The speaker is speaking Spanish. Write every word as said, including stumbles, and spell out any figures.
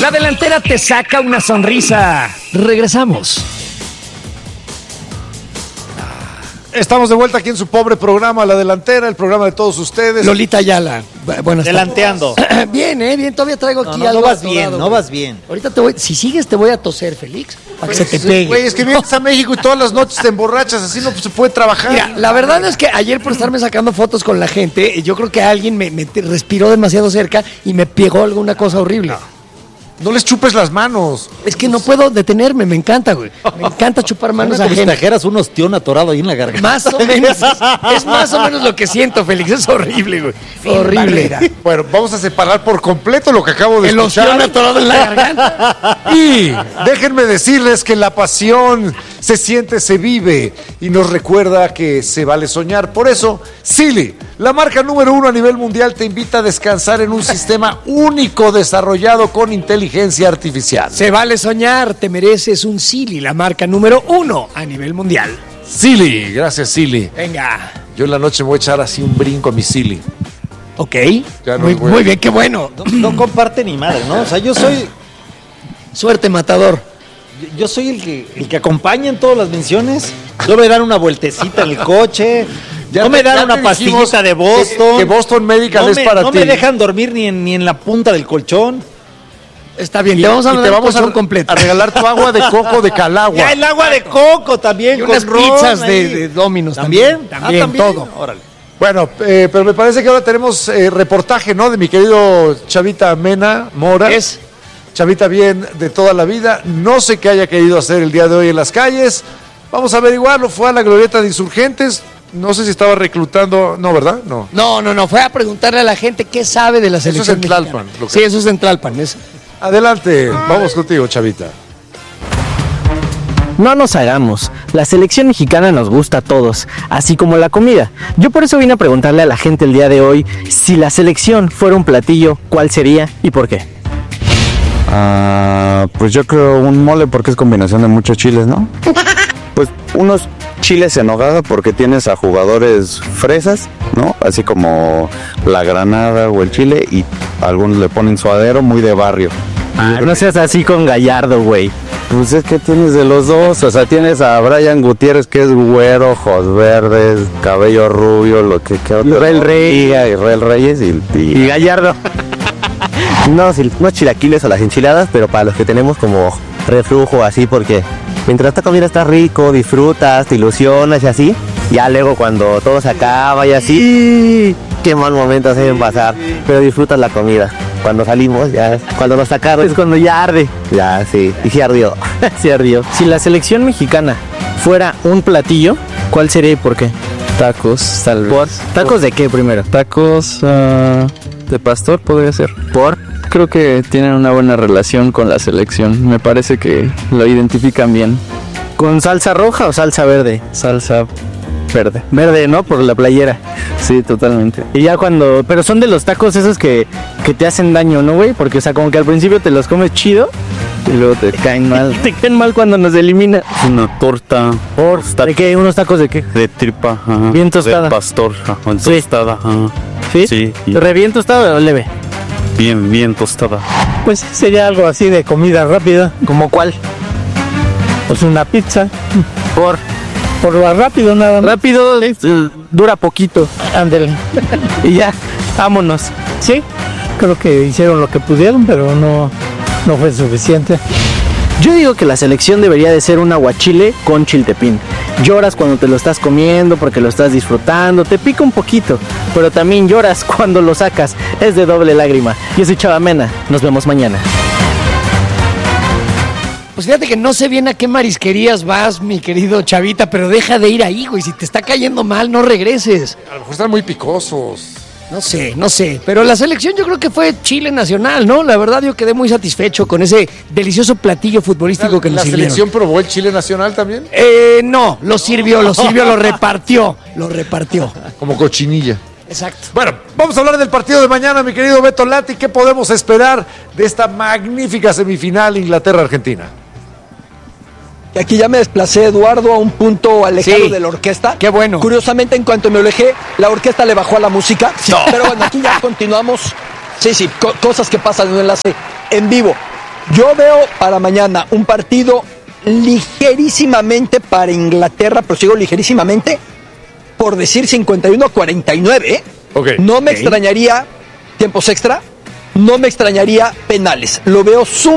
La delantera te saca una sonrisa. Regresamos. Estamos de vuelta aquí en su pobre programa, La Delantera, el programa de todos ustedes. Lolita Ayala. Buenas Delanteando. tardes. Bien, eh, bien, todavía traigo aquí no, no, algo. no vas atorado, bien, no güey. vas bien. Ahorita te voy, si sigues te voy a toser, Félix, para que se te pegue. Güey, es que vienes a México y todas las noches te emborrachas, así no se puede trabajar. Mira, la verdad es que ayer por estarme sacando fotos con la gente, yo creo que alguien me, me respiró demasiado cerca y me pegó alguna cosa horrible. No les chupes las manos. Es que no puedo detenerme, me encanta, güey. Me encanta chupar manos Como si ajenas. trajeras un ostión atorado ahí en la garganta. Más o menos. Es, es más o menos lo que siento, Félix. Es horrible, güey. Horrible. Bueno, vamos a separar por completo lo que acabo de El escuchar. ostión atorado en la garganta. Y déjenme decirles que la pasión se siente, se vive y nos recuerda que se vale soñar. Por eso, Silly, la marca número uno a nivel mundial, te invita a descansar en un sistema único desarrollado con inteligencia artificial. Se vale soñar, te mereces un Silly, la marca número uno a nivel mundial. Silly, gracias Silly. Venga. Yo en la noche me voy a echar así un brinco a mi Silly. Ok. Ya no muy, es bueno. muy bien, qué bueno. No, no comparte ni madre, ¿no? O sea, yo soy Suerte, matador. yo soy el que el que acompaña en todas las menciones. Yo me dan una vueltecita en el coche. Ya no te- me ya dan una te pastillita dijimos de Boston. que- que Boston Medical no es me, para no ti. me dejan dormir ni en, ni en la punta del colchón. Está bien, te vamos a Y dar te un vamos a, colchón completo. a regalar tu agua de coco de Calagua. Ya el agua de coco también. Y con unas ron pizzas ahí. de, de Domino's ¿También? también. Ah, También, todo. Órale. Bueno, eh, pero me parece que ahora tenemos eh, reportaje, ¿no? De mi querido Chavita Mena Mora. Es Chavita bien de toda la vida. No sé qué haya querido hacer el día de hoy en las calles. Vamos a averiguarlo. Fue a la glorieta de Insurgentes. No sé si estaba reclutando. No, ¿verdad? No. No, no, no, fue a preguntarle a la gente qué sabe de la Eso es selección en Tlalpan, mexicana. lo que- Sí, eso es en Tlalpan. Es... Adelante. Vamos contigo, Chavita. No nos hagamos, la selección mexicana nos gusta a todos, así como la comida. Yo por eso vine a preguntarle a la gente el día de hoy, si la selección fuera un platillo, ¿cuál sería y por qué? Ah, pues yo creo un mole porque es combinación de muchos chiles, ¿no? Pues unos chiles en nogada porque tienes a jugadores fresas, ¿no? Así como la granada o el chile y algunos le ponen suadero muy de barrio. Ah, no seas así con Gallardo, güey. Pues es que tienes de los dos, o sea, tienes a Brian Gutiérrez que es güero, ojos verdes, cabello rubio, lo que que otro. Israel Reyes. Y Israel Reyes y, y- Y Gallardo. No, sí, no chilaquiles o las enchiladas, pero para los que tenemos como reflujo así, porque mientras esta comida está rico, disfrutas, te ilusionas y así, ya luego cuando todo se acaba y así, qué mal momento se deben pasar, pero disfrutas la comida. Cuando salimos, ya, cuando nos sacaron, Es cuando ya arde. ya, sí, y sí ardió. Se ardió. Si la selección mexicana fuera un platillo, ¿cuál sería y por qué? tacos, tal vez. ¿Por? ¿Tacos de qué primero? Tacos ah, de pastor podría ser. ¿Por? Creo que tienen una buena relación con la selección. Me parece que lo identifican bien. ¿Con salsa roja o salsa verde? Salsa verde. Verde, ¿no? Por la playera. Sí, totalmente. Y ya cuando... Pero son de los tacos esos que, que te hacen daño, ¿no, güey? Porque, o sea, como que al principio te los comes chido Y luego te caen mal. te caen mal cuando nos elimina. Es una torta. ¿Por? ¿De qué? ¿Unos tacos de qué? De tripa. Ajá. Bien tostada. De pastor. Ajá. Sí. Tostada. Ajá. ¿Sí? Sí. y ¿Reviento estaba o leve? bien, bien tostada. Pues sería algo así de comida rápida, ¿Como cuál? pues una pizza, Por... por lo rápido nada más. Rápido, eh, dura poquito. Ándale. Y ya, vámonos. Sí, creo que hicieron lo que pudieron, pero no, no fue suficiente. Yo digo que la selección debería de ser un aguachile con chiltepín. Lloras cuando te lo estás comiendo porque lo estás disfrutando, te pica un poquito, pero también lloras cuando lo sacas. Es de doble lágrima. Yo soy Chava Mena, nos vemos mañana. Pues fíjate que no sé bien a qué marisquerías vas, mi querido Chavita, pero deja de ir ahí, güey. Si te está cayendo mal, no regreses. A lo mejor están muy picosos. No sé, no sé. Pero la selección yo creo que fue Chile nacional, ¿no? La verdad yo quedé muy satisfecho con ese delicioso platillo futbolístico que ¿La nos sirvieron. selección probó el chile nacional también? Eh, no, lo sirvió, lo sirvió, lo repartió. Lo repartió. Como cochinilla. Exacto. Bueno, vamos a hablar del partido de mañana, mi querido Beto Lati. ¿Qué podemos esperar de esta magnífica semifinal Inglaterra-Argentina? Y aquí ya me desplacé, Eduardo, a un punto alejado Sí. de la orquesta. Qué bueno. Curiosamente, en cuanto me alejé, la orquesta le bajó a la música. Pero bueno, aquí ya continuamos. Sí, sí, co- cosas que pasan en un enlace en vivo. Yo veo para mañana un partido ligerísimamente para Inglaterra, pero sigo ligerísimamente, por decir cincuenta y uno a cuarenta y nueve. ¿eh? Okay. No me okay. extrañaría tiempos extra, no me extrañaría penales. Lo veo sumamente